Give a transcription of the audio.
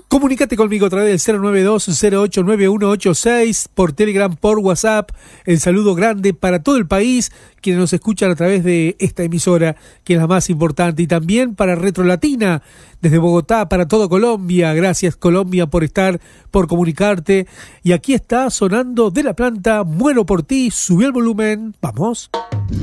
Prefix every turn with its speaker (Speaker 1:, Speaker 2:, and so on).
Speaker 1: Comunícate conmigo a través del 092-089186, por Telegram, por WhatsApp. El saludo grande para todo el país, quienes nos escuchan a través de esta emisora, que es la más importante, y también para Retro Latina, desde Bogotá, para todo Colombia. Gracias, Colombia, por estar, por comunicarte. Y aquí está sonando De La Planta, Muero por ti. Subí el volumen, vamos.